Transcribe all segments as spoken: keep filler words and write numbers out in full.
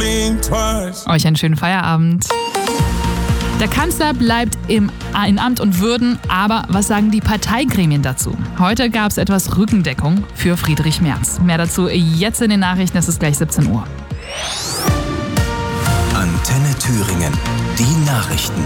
Euch einen schönen Feierabend. Der Kanzler bleibt im, in Amt und Würden, aber was sagen die Parteigremien dazu? Heute gab es etwas Rückendeckung für Friedrich Merz. Mehr dazu jetzt in den Nachrichten, es ist gleich siebzehn Uhr. Antenne Thüringen, die Nachrichten.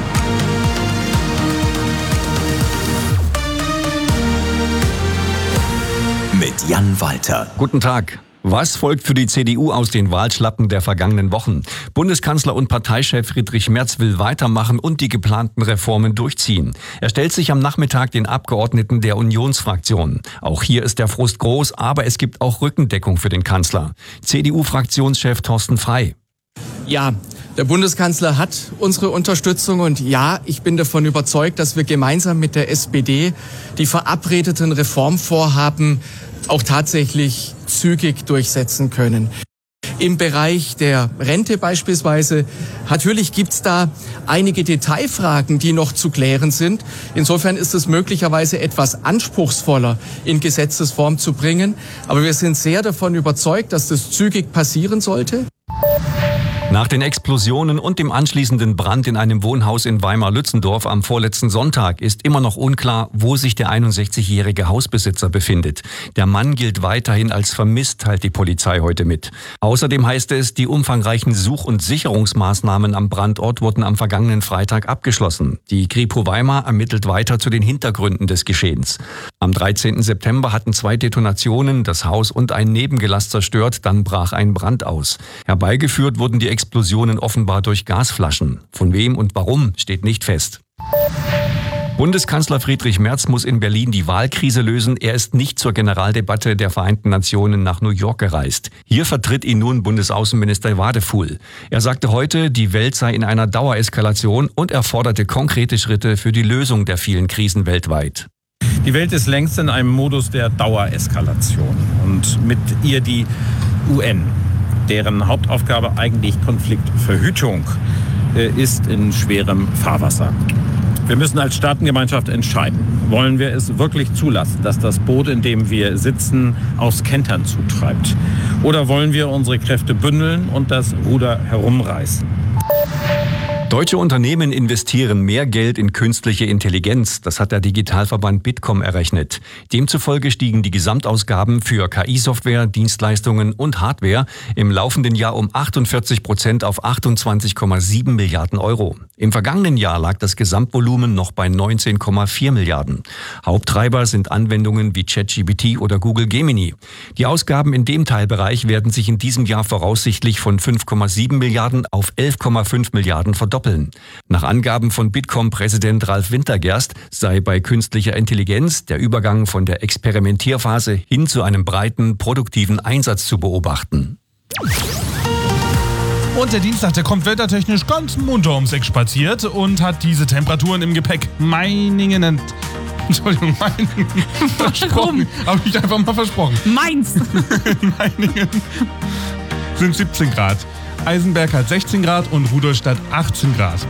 Mit Jan Walter. Guten Tag. Was folgt für die C D U aus den Wahlschlappen der vergangenen Wochen? Bundeskanzler und Parteichef Friedrich Merz will weitermachen und die geplanten Reformen durchziehen. Er stellt sich am Nachmittag den Abgeordneten der Unionsfraktion. Auch hier ist der Frust groß, aber es gibt auch Rückendeckung für den Kanzler. C D U-Fraktionschef Thorsten Frey. Ja, der Bundeskanzler hat unsere Unterstützung und ja, ich bin davon überzeugt, dass wir gemeinsam mit der S P D die verabredeten Reformvorhaben auch tatsächlich zügig durchsetzen können. Im Bereich der Rente beispielsweise, natürlich gibt's da einige Detailfragen, die noch zu klären sind. Insofern ist es möglicherweise etwas anspruchsvoller in Gesetzesform zu bringen. Aber wir sind sehr davon überzeugt, dass das zügig passieren sollte. Nach den Explosionen und dem anschließenden Brand in einem Wohnhaus in Weimar-Lützendorf am vorletzten Sonntag ist immer noch unklar, wo sich der einundsechzigjährige Hausbesitzer befindet. Der Mann gilt weiterhin als vermisst, teilt die Polizei heute mit. Außerdem heißt es, die umfangreichen Such- und Sicherungsmaßnahmen am Brandort wurden am vergangenen Freitag abgeschlossen. Die Kripo Weimar ermittelt weiter zu den Hintergründen des Geschehens. Am dreizehnten September hatten zwei Detonationen das Haus und ein Nebengelass zerstört, dann brach ein Brand aus. Herbeigeführt wurden die Explosionen offenbar durch Gasflaschen. Von wem und warum steht nicht fest. Bundeskanzler Friedrich Merz muss in Berlin die Wahlkrise lösen. Er ist nicht zur Generaldebatte der Vereinten Nationen nach New York gereist. Hier vertritt ihn nun Bundesaußenminister Wadefuhl. Er sagte heute, die Welt sei in einer Dauereskalation und er forderte konkrete Schritte für die Lösung der vielen Krisen weltweit. Die Welt ist längst in einem Modus der Dauereskalation und mit ihr die U N. Deren Hauptaufgabe eigentlich Konfliktverhütung ist, in schwerem Fahrwasser. Wir müssen als Staatengemeinschaft entscheiden, wollen wir es wirklich zulassen, dass das Boot, in dem wir sitzen, aufs Kentern zutreibt? Oder wollen wir unsere Kräfte bündeln und das Ruder herumreißen? Deutsche Unternehmen investieren mehr Geld in künstliche Intelligenz. Das hat der Digitalverband Bitkom errechnet. Demzufolge stiegen die Gesamtausgaben für K I-Software, Dienstleistungen und Hardware im laufenden Jahr um achtundvierzig Prozent auf achtundzwanzig Komma sieben Milliarden Euro. Im vergangenen Jahr lag das Gesamtvolumen noch bei neunzehn Komma vier Milliarden. Haupttreiber sind Anwendungen wie ChatGPT oder Google Gemini. Die Ausgaben in dem Teilbereich werden sich in diesem Jahr voraussichtlich von fünf Komma sieben Milliarden auf elf Komma fünf Milliarden verdoppeln. Nach Angaben von Bitkom-Präsident Ralf Wintergerst sei bei künstlicher Intelligenz der Übergang von der Experimentierphase hin zu einem breiten, produktiven Einsatz zu beobachten. Und der Dienstag, der kommt wettertechnisch ganz munter ums Eck spaziert und hat diese Temperaturen im Gepäck. Meiningen und... Entschuldigung, Meiningen. Versprochen. Habe ich einfach mal versprochen. Mainz. Meiningen sind siebzehn Grad. Eisenberg hat sechzehn Grad und Rudolstadt achtzehn Grad.